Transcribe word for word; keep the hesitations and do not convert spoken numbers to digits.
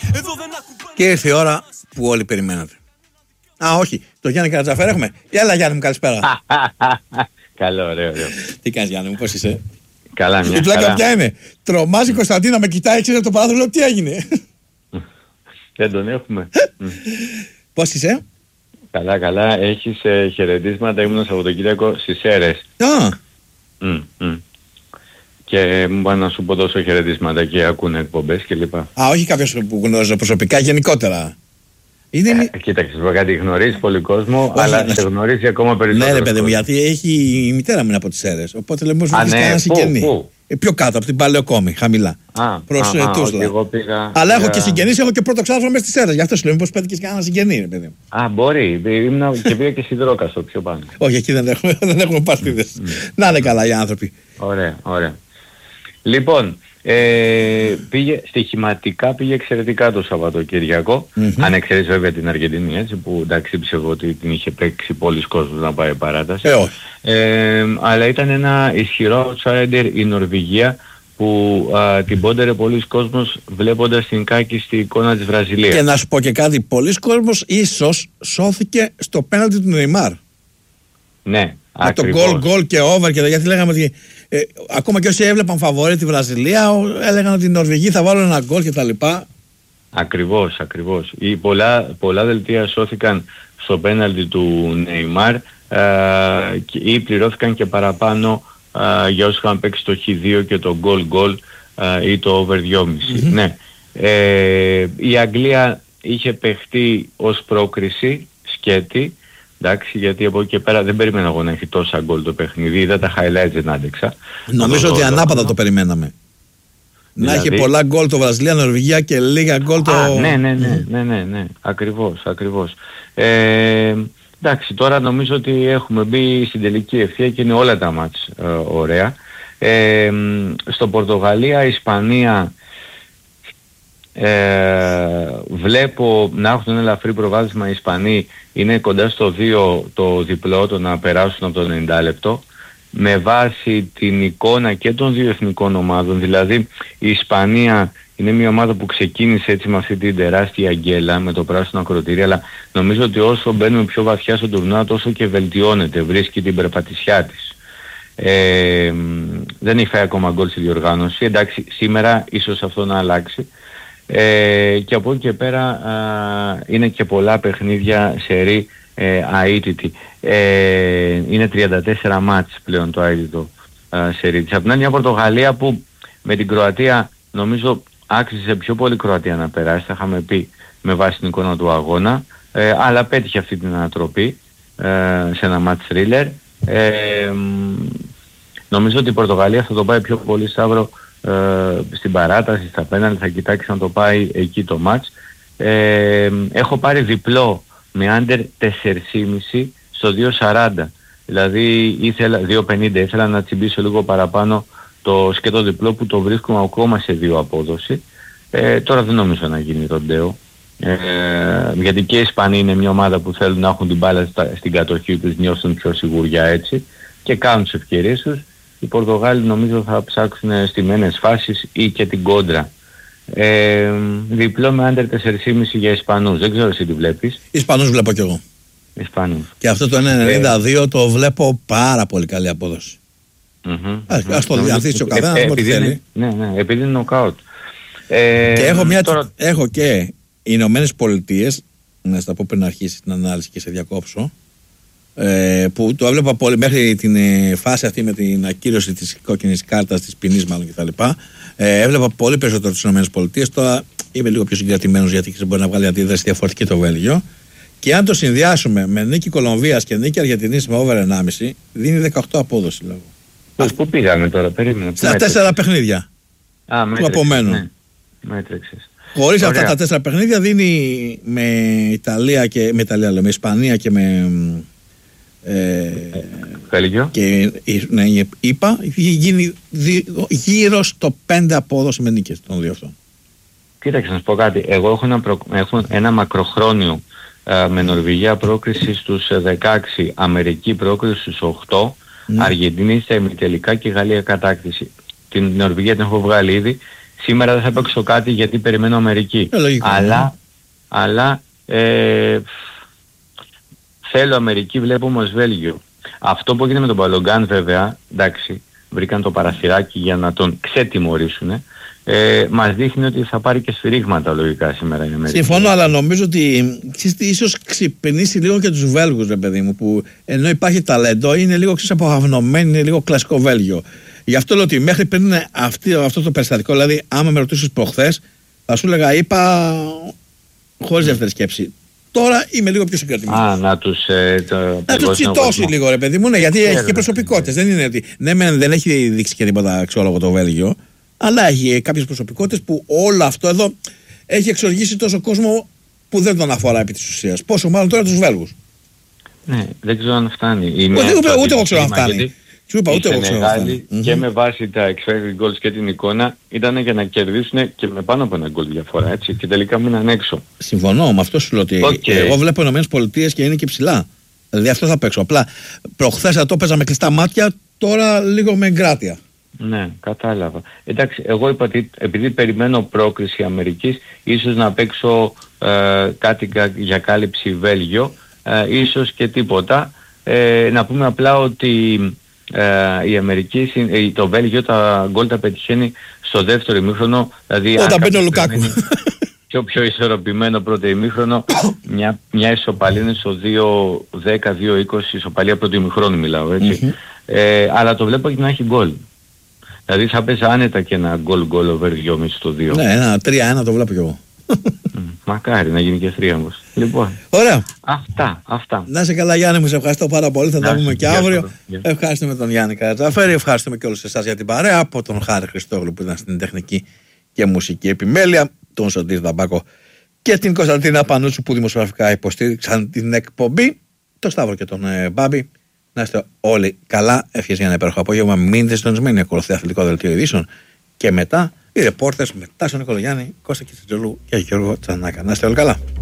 Και ήρθε η ώρα που όλοι περιμένατε. Α, όχι, το Γιάννη Καρατζαφέρ έχουμε. Έλα Γιάννη μου, καλησπέρα. Καλό, ωραίο, ωραίο. Τι κάνεις Γιάννη μου, πώς είσαι? Καλά, μια η πλάκα ποια είναι? Τρομάζει η Κωνσταντίνα, με κοιτάει έξω από το παράθυρο, λέω τι έγινε. Δεν τον έχουμε. Πώς είσαι? Καλά, καλά. Έχεις ε, χαιρετίσματα, ήμουν Σαββατοκύριακο στις Σέρρες. Α. Mm, mm. Και μου πάνε να σου πω τόσο χαιρετίσματα και ακούνε εκπομπές και λοιπά. Α, όχι κάποιος που γνωρίζω προσωπικά, γενικότερα. Είναι... Ε, κοίταξε, πω κάτι, γνωρίζει πολύ κόσμο, όχι, αλλά ναι. Σε γνωρίζει ακόμα περισσότερο. Ναι, ρε παιδί μου, γιατί έχει η μητέρα μου είναι από τις Σέρρες. Οπότε λέμε πως βρήκες κανένα συγγενή. Ε, πιο κάτω, από την Παλαιοκόμη, χαμηλά. Α, προς α, Τούσλα. εγώ πήγα. Αλλά έχω πήγα... και συγγενείς, έχω και πρώτο ξάδερφο μες στις Σέρρες. Γι' αυτό σου λέω, μήπως πέτυχες κανένα συγγενή, ρε παιδί μου. Α, μπορεί. Ήμουν και πήγα και στη Δρόκαστο πιο πάνω. Όχι, εκεί δεν έχουμε, δεν έχουμε παρτίδες. Να είναι καλά οι άνθρωποι. Ωραία, ωραία. Λοιπόν, ε, πήγε, στοιχηματικά πήγε εξαιρετικά το Σαββατοκυριακό. Mm-hmm. Αν εξαιρείς βέβαια την Αργεντινή, έτσι, που εντάξει ψεύω ότι την είχε παίξει πολλοί κόσμος να πάει παράταση. Ε, όχι. Ε, αλλά ήταν ένα ισχυρό outsider η Νορβηγία που α, την πόνταρε πολλοί κόσμος βλέποντας την κάκιστη εικόνα της Βραζιλίας. Και να σου πω και κάτι, πολλοί κόσμος ίσως σώθηκε στο πέναλτι του Νεϊμάρ. Ναι, με το γκολ, γκολ και over και γιατί λέγαμε ότι ε, ακόμα και όσοι έβλεπαν φαβορί τη Βραζιλία έλεγαν ότι οι Νορβηγοί θα βάλουν ένα γκολ και τα λοιπά. Ακριβώς, ακριβώς. Οι πολλά, πολλά δελτία σώθηκαν στο πέναλτι του Νεϊμάρ ε, ή πληρώθηκαν και παραπάνω ε, για όσους είχαν παίξει το χ δύο και το γκολ γκολ ε, ή το over δυόμισι. Mm-hmm. Ναι. Ε, η Αγγλία είχε παιχτεί ως πρόκριση σκέτη. Εντάξει, γιατί από εκεί και πέρα δεν περίμενα εγώ να έχει τόσα γκολ το παιχνίδι, είδα τα highlights, δεν άντεξα. Νομίζω ότι ανάποδα το περιμέναμε. Δηλαδή... Να είχε πολλά γκολ το Βραζιλία, Νορβηγία και λίγα γκολ το... Α, ναι, ναι, ναι, ναι, ναι, ναι, ακριβώς, ακριβώς. Ε, εντάξει, τώρα νομίζω ότι έχουμε μπει στην τελική ευθεία και είναι όλα τα μάτς ε, ωραία. Ε, στο Πορτογαλία, Ισπανία... Ε, βλέπω να έχουν ένα ελαφρύ προβάδισμα οι Ισπανοί, είναι κοντά στο δύο το διπλό, το να περάσουν από το ενενήντα λεπτό, με βάση την εικόνα και των δύο εθνικών ομάδων. Δηλαδή η Ισπανία είναι μια ομάδα που ξεκίνησε έτσι με αυτή την τεράστια γκέλα με το πράσινο ακροτήρι, αλλά νομίζω ότι όσο μπαίνουμε πιο βαθιά στο τουρνουά τόσο και βελτιώνεται, βρίσκει την περπατησιά της. Ε, δεν έχει φάει ακόμα γκολ στη διοργάνωση, εντάξει σήμερα ίσως αυτό να αλλάξει. Ε, και από εκεί και πέρα α, είναι και πολλά παιχνίδια σερί ε, αίτητη. Ε, είναι τριάντα τέσσερα μάτς πλέον το αίτητο σερί της. Από την άλλη μια Πορτογαλία που με την Κροατία νομίζω άξιζε πιο πολύ Κροατία να περάσει, θα είχαμε πει με βάση την εικόνα του αγώνα, ε, αλλά πέτυχε αυτή την ανατροπή ε, σε ένα μάτς θρίλερ. Ε, νομίζω ότι η Πορτογαλία θα το πάει πιο πολύ Σταύρο Uh, στην παράταση, στα πέναλτι, θα κοιτάξει να το πάει εκεί το μάτς. Ε, έχω πάρει διπλό με under τέσσερα κόμμα πέντε στο δύο σαράντα. Δηλαδή ήθελα, δύο πενήντα, ήθελα να τσιμπήσω λίγο παραπάνω το σκέτο διπλό που το βρίσκουμε ακόμα σε δύο απόδοση. Ε, τώρα δεν νομίζω να γίνει ροντέο. Ε, γιατί και οι Ισπανοί είναι μια ομάδα που θέλουν να έχουν την μπάλα στα, στην κατοχή τους, νιώσουν πιο σιγουριά έτσι και κάνουν τις ευκαιρίες τους. Οι Πορτογάλοι νομίζω θα ψάξουν στιμένες φάσεις ή και την κόντρα. Ε, διπλό με under τέσσερα κόμμα πέντε για Ισπανούς. Δεν ξέρω εσύ τι βλέπεις. Ισπανούς βλέπω κι εγώ. Ισπανούς. Και αυτό το ένα ενενήντα δύο ε, το βλέπω πάρα πολύ καλή απόδοση. Mm-hmm, ας, mm-hmm. ας το διαθέσει ο καθένας ε, ό,τι θέλει. Ναι, ναι, επειδή είναι νοκάουτ. Ε, και έχω, μια, τώρα... έχω και οι Ηνωμένες Πολιτείες, να στα πω πριν αρχίσει την ανάλυση και σε διακόψω, Ε, που το έβλεπα πολύ μέχρι την ε, φάση αυτή με την ακύρωση της κόκκινης κάρτας, της ποινής μάλλον κτλ. Ε, έβλεπα πολύ περισσότερο τις ΗΠΑ. Τώρα είμαι λίγο πιο συγκρατημένος γιατί μπορεί να βγάλει αντίδραση διαφορετική το Βέλγιο. Και αν το συνδυάσουμε με νίκη Κολομβίας και νίκη Αργεντινής με over ενάμιση, δίνει δεκαοκτώ απόδοση λόγω. Πώς, πού πήγαμε τώρα, περίμενα. Στα τέσσερα παιχνίδια Α, που απομένουν. Ναι. Μέτρεξες. Χωρίς αυτά τα τέσσερα παιχνίδια δίνει με Ιταλία και με, Ιταλία, λέω, με Ισπανία και με... Ε, Βέλγιο. Και ναι, είπα, γίνει γύρω στο πέντε απόδοση με νίκες των δύο αυτών. Κοίταξε να σου πω κάτι. Εγώ έχω ένα, προ, έχω ένα μακροχρόνιο ε, με Νορβηγία πρόκριση στους δεκαέξι, Αμερική πρόκριση στους οκτώ, mm. Αργεντινή στα ημιτελικά και Γαλλία κατάκτηση. Την Νορβηγία την έχω βγάλει ήδη σήμερα δεν θα παίξω κάτι γιατί περιμένω Αμερική. Ε, λογικό, αλλά ναι. αλλά ε, θέλω Αμερική, βλέπω όμως Βέλγιο. Αυτό που έγινε με τον Μπαλογκάν βέβαια, εντάξει, βρήκαν το παραθυράκι για να τον ξετιμωρήσουν. Ε, μας δείχνει ότι θα πάρει και σφυρίγματα λογικά σήμερα η Αμερική. Συμφωνώ, αλλά νομίζω ότι ίσως ξυπνήσει λίγο και τους Βέλγους, ρε παιδί μου, που ενώ υπάρχει ταλέντο είναι λίγο απογαυνωμένοι, είναι λίγο κλασικό Βέλγιο. Γι' αυτό λέω ότι μέχρι πριν αυτή, αυτό το περιστατικό, δηλαδή άμα με ρωτήσεις προχθές, θα σου έλεγα είπα χωρίς δεύτερη σκέψη. Τώρα είμαι λίγο πιο συγκρατημένος. Α, να τους ε, το, να τους τσιτώσει λίγο, ρε παιδί μου, ναι, γιατί έχει και προσωπικότητες. Δεν είναι ότι ναι, δεν, δεν έχει δείξει και τίποτα αξιόλογο το Βέλγιο, αλλά έχει κάποιες προσωπικότητες που όλο αυτό εδώ έχει εξοργήσει τόσο κόσμο που δεν τον αφορά επί της ουσίας. Πόσο μάλλον τώρα τους Βέλγους. Ναι, δεν ξέρω αν φτάνει. Είναι ούτε, ούτε, ούτε εγώ ξέρω αν φτάνει. Σου είπα, ούτε εγώ ξέρω αν φτάνει. Και με βάση τα expected goals και την εικόνα ήταν για να κερδίσουν και με πάνω από ένα γκολ διαφορά, έτσι. Και τελικά μείναν έξω. Συμφωνώ, με αυτό σου λέω ότι okay. εγώ βλέπω ΗΠΑ και είναι και ψηλά. Δηλαδή αυτό θα παίξω. Απλά προχθές το έπαιζα με κλειστά μάτια, τώρα λίγο με εγκράτεια. Ναι, κατάλαβα. Εντάξει, εγώ είπα ότι επειδή περιμένω πρόκριση Αμερικής, ίσως να παίξω ε, κάτι για κάλυψη Βέλγιο, ε, ίσως και τίποτα. Ε, να πούμε απλά ότι ε, η Αμερική, ε, το Βέλγιο τα γκολ τα πετυχαίνει στο δεύτερο ημίχρονο, δηλαδή όταν μπαίνει ο Λουκάκου. Πιο πιο ισορροπημένο πρώτο ημίχρονο, μια, μια ισοπαλία είναι στο δύο δέκα δύο είκοσι, ισοπαλία πρώτο ημίχρονο μιλάω, έτσι. Mm-hmm. Ε, αλλά το βλέπω και να έχει γκολ. Δηλαδή θα πες άνετα και ένα γκολ γκολ over δυόμισι στο δύο. Ναι, ένα τρία ένα το βλέπω κι εγώ. Μακάρι να γίνει και θρίαμβος. Λοιπόν, ωραία. Αυτά, αυτά. Να είσαι καλά Γιάννη μου, σε ευχαριστώ πάρα πολύ. Θα τα πούμε και αύριο. Ευχαριστούμε τον Γιάννη Καρατζαφέρη, ευχαριστούμε και όλους εσάς για την παρέα. Από τον Χάρη Χριστόγλου που ήταν στην τεχνική και μουσική επιμέλεια, τον Σωτήρη Δαμπάκο και την Κωνσταντίνα Πανούτσου που δημοσιογραφικά υποστήριξαν την εκπομπή. Το Σταύρο και τον ε, Μπάμπη. Να είστε όλοι καλά. Ευχές για ένα υπέροχο απόγευμα. Μείνετε συντονισμένοι. Ακολουθεί αθλητικό δελτίο ειδήσεων. Και μετά οι ρεπόρτες μετά στον Νικολαγιάννη, Κώστα Κιτσιτζολού και Γιώργο Τσανάκα. Να είστε όλοι καλά.